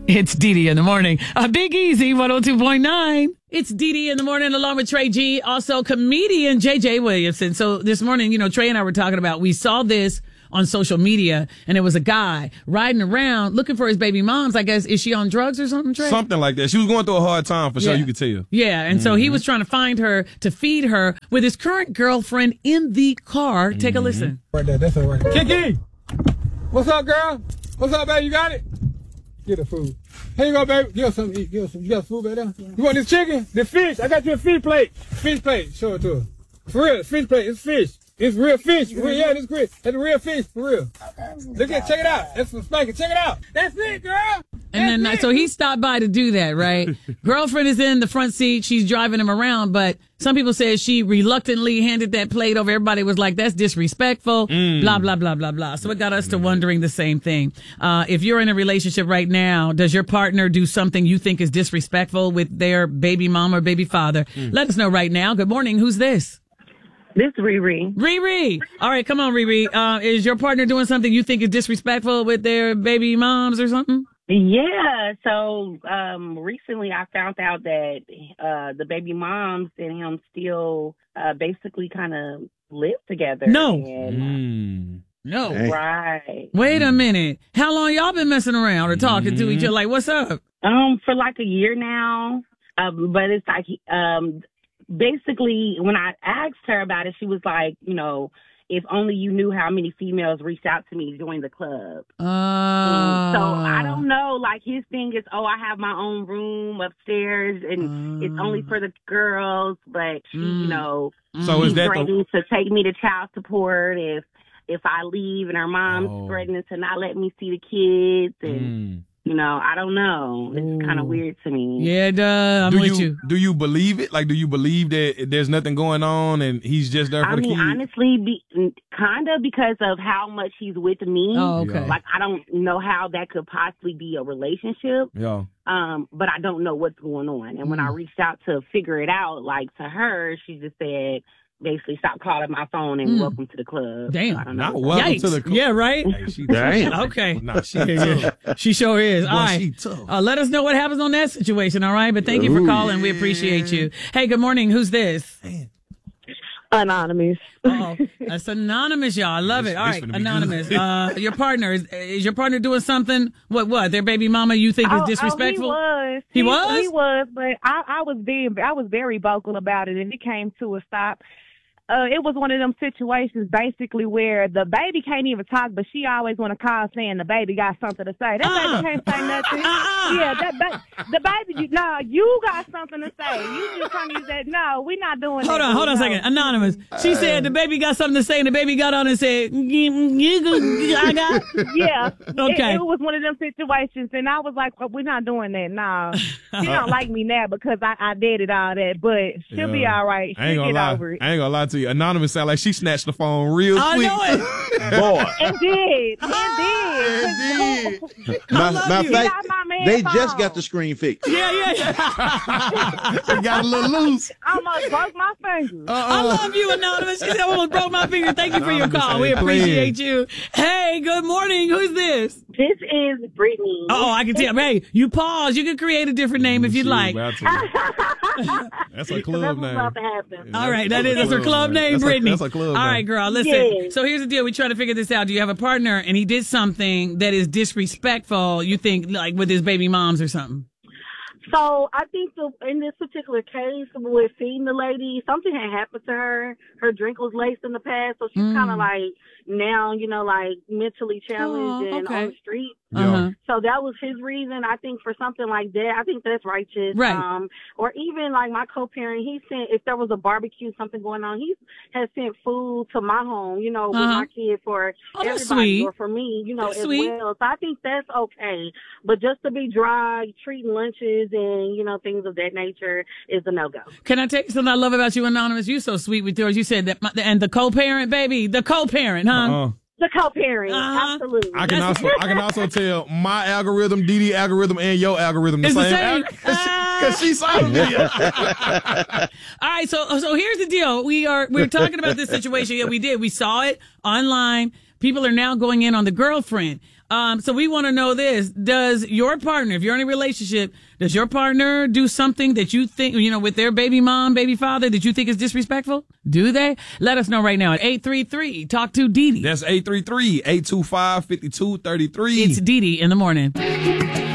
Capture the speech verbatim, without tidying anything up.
It's Dee Dee in the morning. A Big Easy one oh two point nine. It's Dee Dee in the morning along with Trey G. Also comedian J J Williamson. So this morning, you know, Trey and I were talking about, we saw this on social media and it was a guy riding around looking for his baby moms. I guess, is she on drugs or something, Trey? Something like that. She was going through a hard time for sure, Yeah. you could tell. Yeah, and mm-hmm. so he was trying to find her to feed her with his current girlfriend in the car. Take mm-hmm. a listen. Right there, that's all right. Kiki! What's up, girl? What's up, baby? You got it? Get the food. Here you go, baby. Give us something to eat. Give us some. You got food back there? Yeah. You want this chicken? The fish. I got you a fish plate. Fish plate. Show it to her. For real, fish plate. It's fish. It's real fish. Real, yeah, it's great. That's real fish, for real. Okay. Look at, check it out. That's some spanking. Check it out. That's it, girl. And That's then, it. so he stopped by to do that, right? Girlfriend is in the front seat. She's driving him around, but some people said she reluctantly handed that plate over. Everybody was like, that's disrespectful, mm. blah, blah, blah, blah, blah. So it got us to wondering the same thing. Uh, if you're in a relationship right now, does your partner do something you think is disrespectful with their baby mom or baby father? Mm. Let us know right now. Good morning. Who's this? This is Riri. Riri. All right, come on, Riri. Uh, is your partner doing something you think is disrespectful with their baby moms or something? Yeah. So um, recently I found out that uh, the baby moms and him still uh, basically kind of live together. No. And, Mm. No. uh, right. Wait a minute. How long y'all been messing around or talking Mm. to each other? Like, what's up? Um, for like a year now. Um, but it's like um, basically when I asked her about it, she was like, you know, if only you knew how many females reached out to me to join the club. Uh, Um, so I don't know. Like his thing is, oh, I have my own room upstairs, and uh, it's only for the girls. But she, Mm. you know, So is she's that the, threatening to take me to child support if if I leave, and her mom's Oh. threatening to not let me see the kids, and mm. you know, I don't know. It's kind of weird to me. Yeah, duh. I'm do with you, you. do you believe it? Like, do you believe that there's nothing going on and he's just there for I the mean, kids? honestly, be, kind of because of how much he's with me. Oh, okay. Like, I don't know how that could possibly be a relationship. Yeah. Um, but I don't know what's going on. And when I reached out to figure it out, like to her, she just said, basically, stop calling my phone and Mm. welcome to the club. Damn. So I don't know. Not welcome Yikes. to the club. Yeah, right? Hey, she Damn. tough. Okay. Nah, she Yeah, tough. she sure is. Boy, All right. she tough. Uh, let us know what happens on that situation, all right? But thank you for Ooh. calling. We appreciate you. Hey, good morning. Who's this? Anonymous. Oh, that's anonymous, y'all. I love it. All This- right, this finna be anonymous. good. Uh, your partner is, is your partner doing something? What? What? Their baby mama you think is Oh, disrespectful? Oh, he was. He was? He was, but I, I was being, I was very vocal about it, and it came to a stop. Uh, it was one of them situations basically where the baby can't even talk, but she always want to call saying the baby got something to say. That Uh-uh. baby can't say nothing. Uh-uh. Yeah, that ba- the baby, you, no, you got something to say. You just trying to use that. No, we're not doing Hold that. on, hold on a No. second. Anonymous. She said the baby got something to say, and the baby got on and said, "You- you- I got." Yeah. Okay. It, it was one of them situations, and I was like, well, we're not doing that. No. She don't like me now because I, I did it all that, but she'll be Yeah. all right. I ain't She'll gonna get lie. over it. I ain't gonna lie to you. Anonymous sound like she snatched the phone real I quick. know it. Boy. It did. It did. Matter, love matter you. of fact, Got my man they phone. just got the screen fixed. Yeah, yeah, yeah. They got a little loose. I almost broke my fingers. I love you, Anonymous. She said, I almost broke my finger. Thank you for your Anonymous call. We ain't appreciate playing. you. Hey, good morning. Who's this? This is Brittany. Oh, I can tell. Hey, you pause. You can create a different name if you'd She like. about to. That's a club That's what's name. about to happen. All right, that is that's her club name, That's a- Brittany. that's a club All name. right, girl, listen. Yes. So here's the deal. We try to figure this out. Do you have a partner and he did something that is disrespectful, you think, like with his baby moms or something? So I think the, in this particular case with feeding the lady, something had happened to her. Her drink was laced in the past, so she's Mm. kind of like now, you know, like mentally challenged Oh, and okay. on the street. Yeah. Uh-huh. So that was his reason. I think for something like that, I think that's righteous. Right. Um, or even like my co-parent, he sent, if there was a barbecue, something going on, he has sent food to my home, you know, with Uh-huh. my kid for Oh, that's everybody sweet. or for me, you know, That's as sweet. well. So I think that's okay. But just to be dry, treating lunches and, you know, things of that nature is a no-go. Can I tell you something I love about you, Anonymous? You so sweet with yours. You said that, my, and the co-parent, baby, the co-parent, huh? Uh-uh. The co-parent, Uh-huh. absolutely. I can That's- also I can also tell my algorithm, D D algorithm, and your algorithm the It's the same. same. Because she saw me. All right, so so here's the deal. We are we're talking about this situation. Yeah, we did. We saw it online. People are now going in on the girlfriend. Um, so we want to know this. Does your partner, if you're in a relationship, does your partner do something that you think, you know, with their baby mom, baby father, that you think is disrespectful? Do they? Let us know right now at eight three three, talk to Dee Dee. That's eight three three, eight two five, five two three three. It's Dee Dee in the morning.